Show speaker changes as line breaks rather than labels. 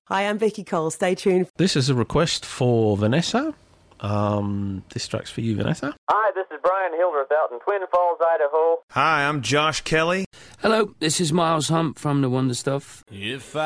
Hi, I'm Vicky Cole. Stay tuned.
This is a request for Vanessa. This track's for you, Vanessa.
Hi, this is Brian Hildreth out in Twin Falls, Idaho.
Hi, I'm Josh Kelly.
Hello, this is Miles Hunt from The Wonder Stuff.
If